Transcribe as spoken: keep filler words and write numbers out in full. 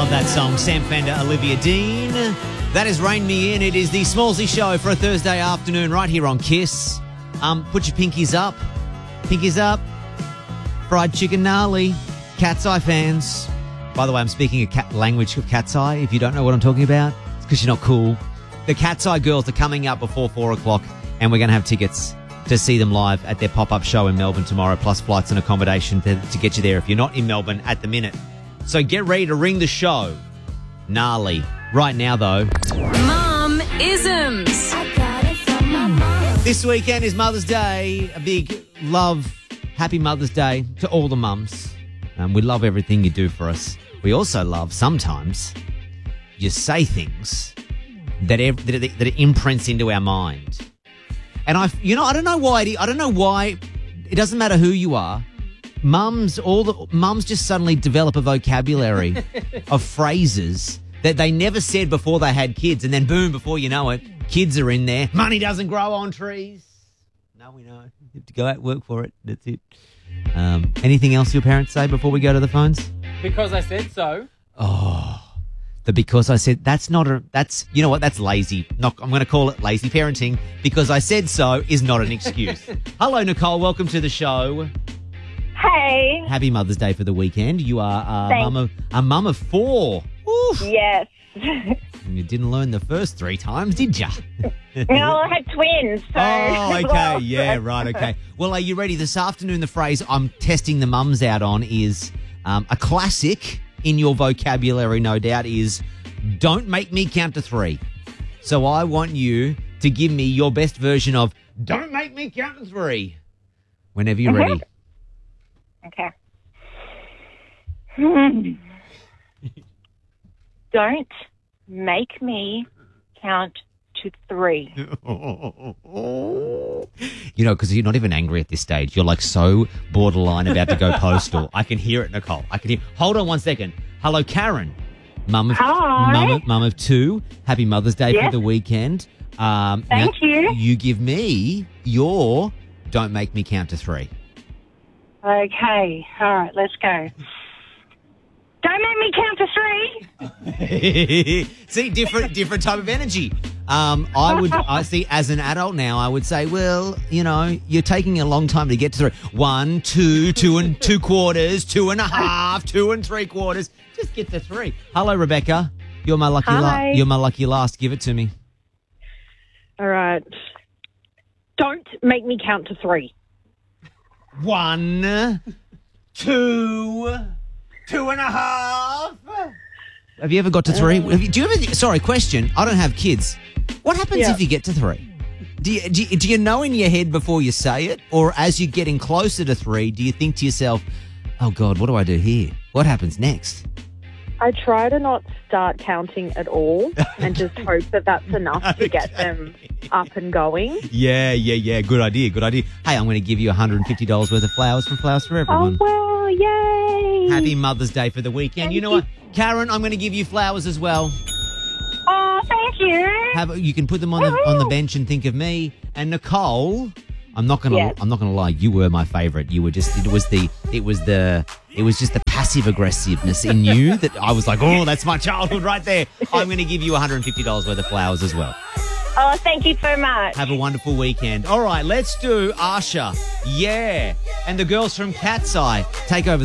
Love that song. Sam Fender, Olivia Dean. That is Rain Me In. It is the Smallsy Show for a Thursday afternoon right here on Kiss. Um, put your pinkies up. Pinkies up. Fried chicken gnarly. Cat's Eye fans. By the way, I'm speaking a cat language of Cat's Eye. If you don't know what I'm talking about, it's because you're not cool. The Cat's Eye girls are coming up before four o'clock, and we're going to have tickets to see them live at their pop-up show in Melbourne tomorrow, plus flights and accommodation to, to get you there if you're not in Melbourne at the minute. So get ready to ring the show. Gnarly. Right now, though. Mum-isms. This weekend is Mother's Day. A big love, happy Mother's Day to all the mums. Um, we love everything you do for us. We also love, sometimes, you say things that, ev- that, that it imprints into our mind. And I, you know, I don't know why. It, I don't know why. It doesn't matter who you are. Mums, all the mums just suddenly develop a vocabulary of phrases that they never said before they had kids, and then boom, before you know it, kids are in there. Money doesn't grow on trees. No, we know. You have to go out and work for it. That's it. Um, anything else your parents say before we go to the phones? Because I said so. Oh, the because I said that's not a that's you know what that's lazy. Not I'm going to call it lazy parenting. Because I said so is not an excuse. Hello, Nicole. Welcome to the show. Hey. Happy Mother's Day for the weekend. You are a Thanks. mum of a mum of four. Oof. Yes. And you didn't learn the first three times, did you? No, I had twins. So Oh, okay. Yeah, right. Okay. Well, are you ready? This afternoon, the phrase I'm testing the mums out on is um, a classic in your vocabulary, no doubt, is don't make me count to three. So I want you to give me your best version of don't make me count to three whenever you're Mhm. ready. Okay. Hmm. Don't make me count to three. You know, because you're not even angry at this stage. You're like so borderline about to go postal. I can hear it, Nicole. I can hear. Hold on one second. Hello, Karen. Mum of, Hi. Mum of, Mum of two. Happy Mother's Day Yes. for the weekend. Um, Thank now, you. You give me your don't make me count to three. Okay. All right, let's go. Don't make me count to three. See, different different type of energy. Um, I would, I see, as an adult now, I would say, well, you know, you're taking a long time to get to three. One, two, two and two quarters, two and a half, two and three quarters. Just get to three. Hello, Rebecca. You're my lucky. La- Hi. you're my lucky last. Give it to me. All right. Don't make me count to three. One, two, two and a half. Have you ever got to three? Have you, do you ever? Sorry, question. I don't have kids. What happens Yeah. if you get to three? Do you, do you do you know in your head before you say it, or as you're getting closer to three, do you think to yourself, "Oh God, what do I do here? What happens next?" I try to not start counting at all and just hope that that's enough to get them up and going. Yeah, yeah, yeah. Good idea. Good idea. Hey, I'm going to give you one hundred fifty dollars worth of flowers from Flowers for Everyone. Oh, well, yay. Happy Mother's Day for the weekend. Thank You know you. what, Karen? I'm going to give you flowers as well. Oh, thank you. Have you can put them on the on the bench and think of me. And Nicole, I'm not gonna Yes. I'm not gonna lie, you were my favourite. You were just it was the it was the it was just the passive aggressiveness in you that I was like, oh, that's my childhood right there. I'm gonna give you one hundred fifty dollars worth of flowers as well. Oh, thank you so much. Have a wonderful weekend. All right, let's do Asha. Yeah. And the girls from Cat's Eye take over.